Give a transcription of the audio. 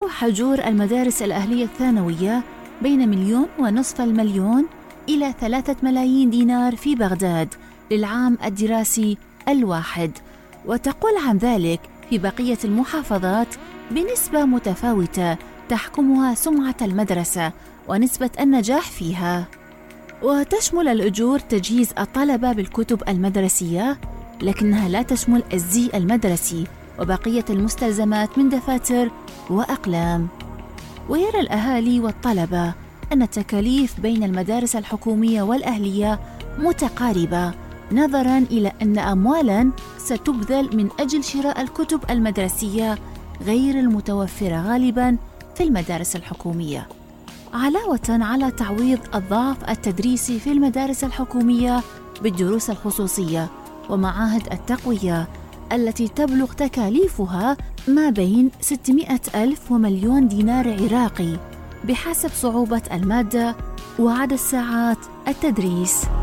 تتراوح أجور المدارس الأهلية الثانوية بين 1.5 مليون إلى 3 ملايين دينار في بغداد للعام الدراسي الواحد، وتقل عن ذلك في بقية المحافظات بنسبة متفاوتة تحكمها سمعة المدرسة ونسبة النجاح فيها. وتشمل الأجور تجهيز الطلبة بالكتب المدرسية، لكنها لا تشمل الزي المدرسي وبقية المستلزمات من دفاتر وأقلام. ويرى الأهالي والطلبة أن التكاليف بين المدارس الحكومية والأهلية متقاربة، نظراً إلى أن أموالاً ستبذل من أجل شراء الكتب المدرسية غير المتوفرة غالباً في المدارس الحكومية، علاوة على تعويض الضعف التدريسي في المدارس الحكومية بالدروس الخصوصية ومعاهد التقوية التي تبلغ تكاليفها ما بين 600 ألف ومليون دينار عراقي بحسب صعوبة المادة وعدد ساعات التدريس.